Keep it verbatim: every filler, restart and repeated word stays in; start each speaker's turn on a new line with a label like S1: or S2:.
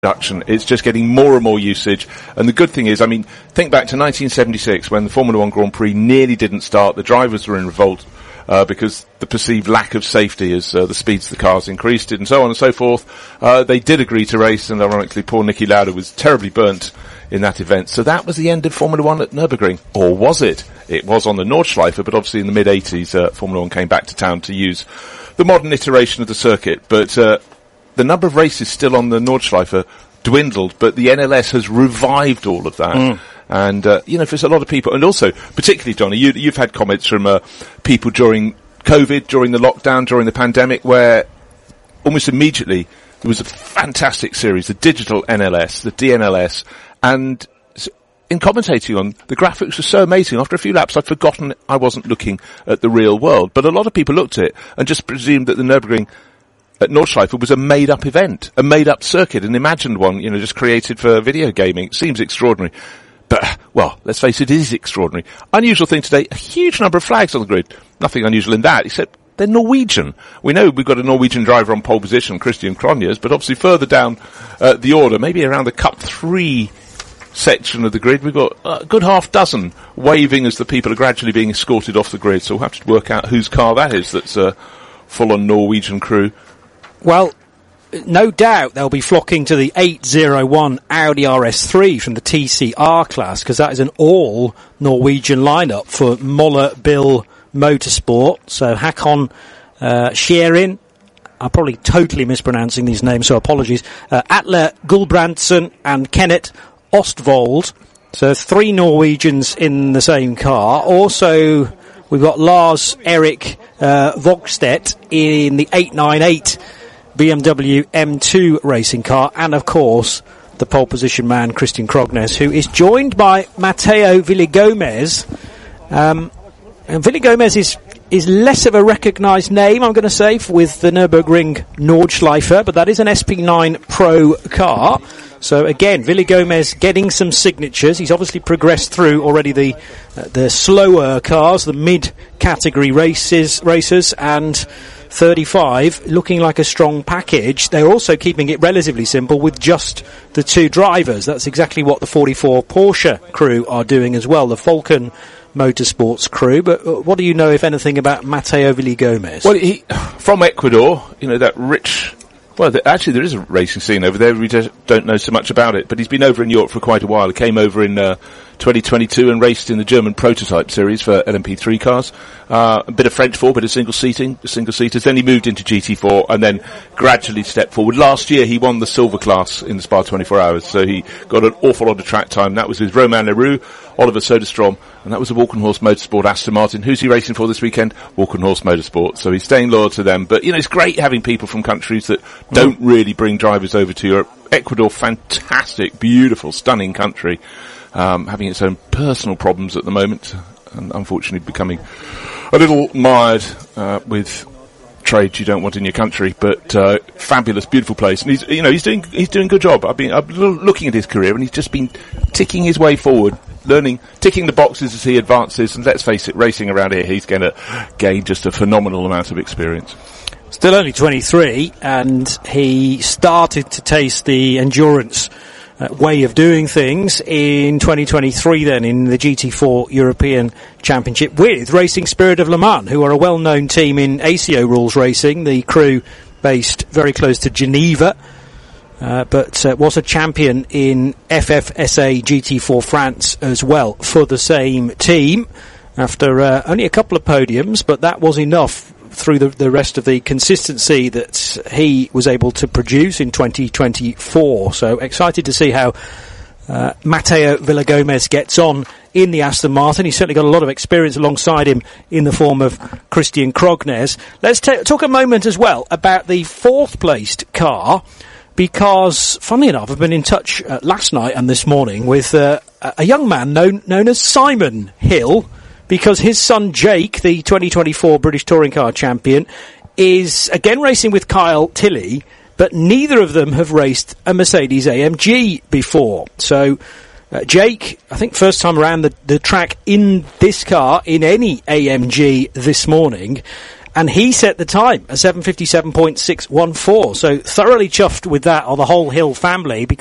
S1: production. It's just getting more and more usage. And the good thing is, I mean, think back to nineteen seventy-six when the Formula One Grand Prix nearly didn't start. The drivers were in revolt uh, because the perceived lack of safety as uh, the speeds of the cars increased and so on and so forth. Uh, they did agree to race, and ironically, poor Niki Lauda was terribly burnt in that event. So that was the end of Formula One at Nürburgring. Or was it? It was on the Nordschleife, but obviously in the mid-eighties, uh, Formula One came back to town to use the modern iteration of the circuit. But uh, the number of races still on the Nordschleife dwindled, but the N L S has revived all of that. Mm. And, uh, you know, there's a lot of people, and also, particularly, Johnny, you, you've had comments from uh, people during COVID, during the lockdown, during the pandemic, where almost immediately there was a fantastic series, the digital N L S, the D N L S, and in commentating on, the graphics were so amazing. After a few laps, I'd forgotten I wasn't looking at the real world. But a lot of people looked at it and just presumed that the Nürburgring at Nordschleife was a made-up event, a made-up circuit, an imagined one, you know, just created for video gaming. It seems extraordinary. But, well, let's face it, it is extraordinary. Unusual thing today, a huge number of flags on the grid. Nothing unusual in that, except they're Norwegian. We know we've got a Norwegian driver on pole position, Christian Krognes, but obviously further down uh, the order, maybe around the Cup three section of the grid, we've got a good half dozen waving as the people are gradually being escorted off the grid. So we'll have to work out whose car that is that's a full-on Norwegian crew.
S2: Well, no doubt they'll be flocking to the eight oh one Audi R S three from the T C R class, because that is an all Norwegian lineup for Moller Bill Motorsport. So Hakon uh, Scherin, I'm probably totally mispronouncing these names, so apologies. Uh, Atle Gulbrandsen and Kenneth Ostvold. So three Norwegians in the same car. Also, we've got Lars Erik uh, Vogstedt in the eight ninety-eight B M W M two racing car, and of course the pole position man Christian Krognes, who is joined by Matteo Villagomez. Um, and Villagomez is is less of a recognised name, I'm going to say, with the Nürburgring Nordschleife, but that is an S P nine Pro car. So again, Villagomez getting some signatures. He's obviously progressed through already the uh, the slower cars, the mid-category races racers, and thirty-five looking like a strong package. They're also keeping it relatively simple with just the two drivers. That's exactly what the forty-four Porsche crew are doing as well, the Falcon Motorsports crew. But uh, what do you know, if anything, about Matteo Villagomez?
S1: Well, he, from Ecuador, you know, that rich... Well, the, actually, there is a racing scene over there. We just don't know so much about it. But he's been over in Europe for quite a while. He came over in uh, twenty twenty-two and raced in the German prototype series for L M P three cars. Uh, a bit of French four, bit of single seating, single seaters. Then he moved into G T four and then gradually stepped forward. Last year, he won the silver class in the Spa twenty-four hours. So he got an awful lot of track time. That was with Romain Leroux, Oliver Soderstrom, and that was a Walkenhorst Motorsport Aston Martin. Who's he racing for this weekend? Walkenhorst Motorsport. So he's staying loyal to them. But, you know, it's great having people from countries that don't really bring drivers over to Europe. Ecuador, fantastic, beautiful, stunning country, um, having its own personal problems at the moment, and unfortunately becoming a little mired uh, with trades you don't want in your country. But uh, fabulous, beautiful place, and he's, you know, he's doing he's doing a good job. I've been, I've been looking at his career, and he's just been ticking his way forward, learning, ticking the boxes as he advances. And let's face it, racing around here, he's going to gain just a phenomenal amount of experience.
S2: Still only twenty-three, and he started to taste the endurance uh, way of doing things in twenty twenty-three then in the G T four European Championship with Racing Spirit of Le Mans, who are a well-known team in A C O rules racing, the crew based very close to Geneva, uh, but uh, was a champion in F F S A G T four France as well for the same team after uh, only a couple of podiums, but that was enough through the, the rest of the consistency that he was able to produce in twenty twenty-four. So excited to see how uh, Matteo Villagomez gets on in the Aston Martin. He's certainly got a lot of experience alongside him in the form of Christian Krognes. Let's t- talk a moment as well about the fourth placed car, because, funnily enough, I've been in touch uh, last night and this morning with uh, a young man known known as Simon Hill, because his son Jake, the twenty twenty-four British Touring Car Champion, is again racing with Kyle Tilley, but neither of them have raced a Mercedes A M G before. So uh, Jake, I think first time around the, the track in this car, in any A M G this morning, and he set the time, a seven fifty-seven point six one four. So thoroughly chuffed with that, or the whole Hill family, because